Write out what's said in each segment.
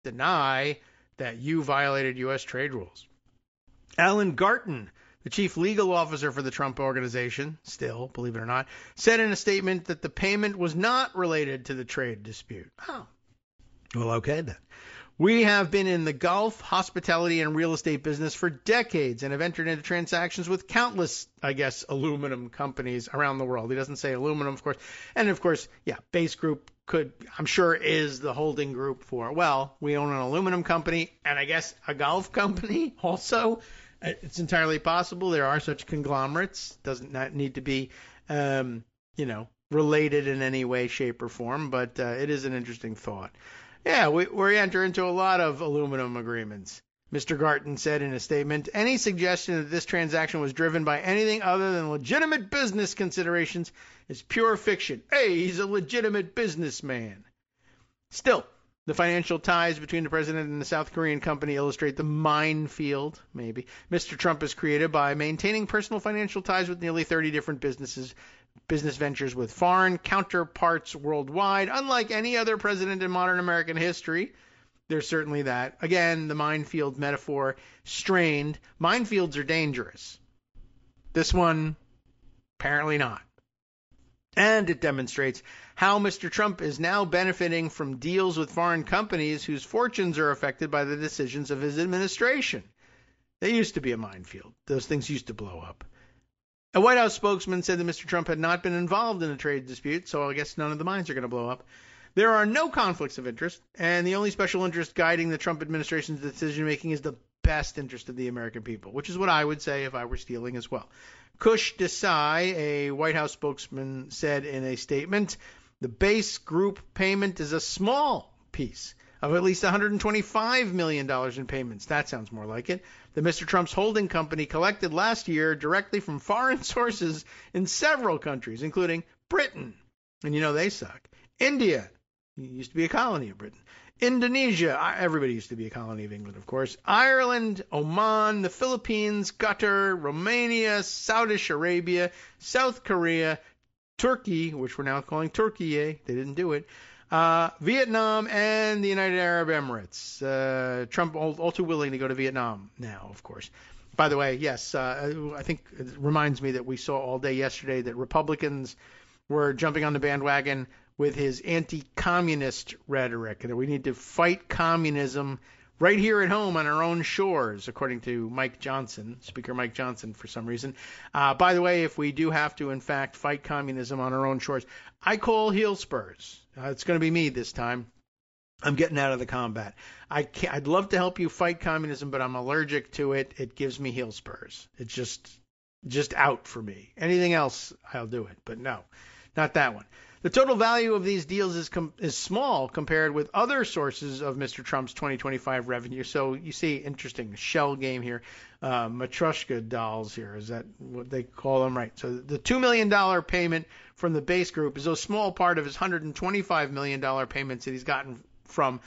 deny that you violated U.S. trade rules. Alan Garten, the chief legal officer for the Trump Organization, still, believe it or not, said in a statement that the payment was not related to the trade dispute. Oh, well, okay then. We have been in the Gulf, hospitality, and real estate business for decades and have entered into transactions with countless, I guess, aluminum companies around the world. He doesn't say aluminum, of course. And, of course, yeah, Base Group I'm sure is the holding group for, well, we own an aluminum company and I guess a golf company also. It's entirely possible. There are such conglomerates. Doesn't not need to be, related in any way, shape, or form. But it is an interesting thought. Yeah, we enter into a lot of aluminum agreements. Mr. Garten said in a statement, any suggestion that this transaction was driven by anything other than legitimate business considerations is pure fiction. Hey, he's a legitimate businessman. Still, the financial ties between the president and the South Korean company illustrate the minefield, maybe, Mr. Trump has created by maintaining personal financial ties with nearly 30 different business ventures with foreign counterparts worldwide. Unlike any other president in modern American history, there's certainly that. Again, the minefield metaphor strained. Minefields are dangerous. This one, apparently not. And it demonstrates how Mr. Trump is now benefiting from deals with foreign companies whose fortunes are affected by the decisions of his administration. They used to be a minefield. Those things used to blow up. A White House spokesman said that Mr. Trump had not been involved in a trade dispute, so I guess none of the mines are going to blow up. There are no conflicts of interest, and the only special interest guiding the Trump administration's decision-making is the best interest of the American people, which is what I would say if I were stealing as well. Kush Desai, a White House spokesman, said in a statement, the Base Group payment is a small piece of at least $125 million in payments. That sounds more like it. That Mr. Trump's holding company collected last year directly from foreign sources in several countries, including Britain. And you know they suck. India. Used to be a colony of Britain. Indonesia. Everybody used to be a colony of England, of course. Ireland, Oman, the Philippines, Qatar, Romania, Saudi Arabia, South Korea, Turkey, which we're now calling Turkey. They didn't do it. Vietnam and the United Arab Emirates. Trump all too willing to go to Vietnam now, of course. By the way, yes, I think it reminds me that we saw all day yesterday that Republicans were jumping on the bandwagon with his anti-communist rhetoric, that we need to fight communism right here at home on our own shores, according to Mike Johnson, Speaker Mike Johnson, for some reason. By the way, if we do have to, in fact, fight communism on our own shores, I call heel spurs. It's going to be me this time. I'm getting out of the combat. I'd love to help you fight communism, but I'm allergic to it. It gives me heel spurs. It's just out for me. Anything else, I'll do it. But no, not that one. The total value of these deals is small compared with other sources of Mr. Trump's 2025 revenue. So you see, interesting shell game here. Matryoshka dolls here. Is that what they call them? Right. So the $2 million payment from the Base Group is a small part of his $125 million payments that he's gotten from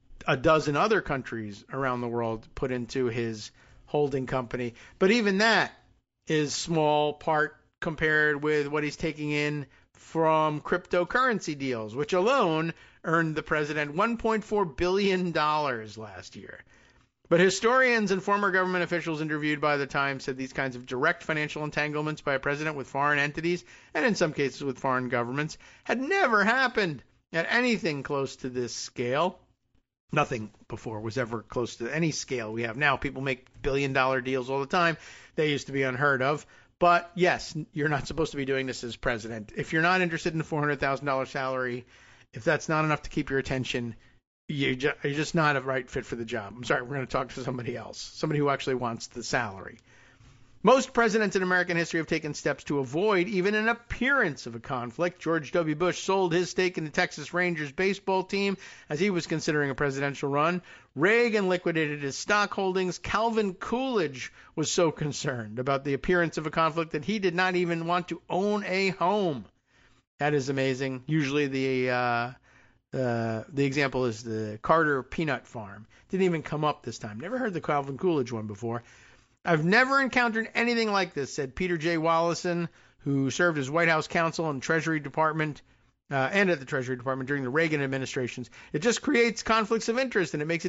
a dozen other countries around the world put into his holding company. But even that is small part compared with what he's taking in from cryptocurrency deals, which alone earned the president $1.4 billion last year. But historians and former government officials interviewed by the Times said these kinds of direct financial entanglements by a president with foreign entities, and in some cases with foreign governments, had never happened at anything close to this scale. Nothing before was ever close to any scale we have now. People make billion-dollar deals all the time. They used to be unheard of. But, yes, you're not supposed to be doing this as president. If you're not interested in a $400,000 salary, if that's not enough to keep your attention, you're just not a right fit for the job. I'm sorry, we're going to talk to somebody else, somebody who actually wants the salary. Most presidents in American history have taken steps to avoid even an appearance of a conflict. George W. Bush sold his stake in the Texas Rangers baseball team as he was considering a presidential run. Reagan liquidated his stock holdings. Calvin Coolidge was so concerned about the appearance of a conflict that he did not even want to own a home. That is amazing. Usually the example is the Carter Peanut Farm. Didn't even come up this time. Never heard the Calvin Coolidge one before. I've never encountered anything like this, said Peter J. Wallison, who served as White House counsel and Treasury Department and at the Treasury Department during the Reagan administrations. It just creates conflicts of interest, and it makes it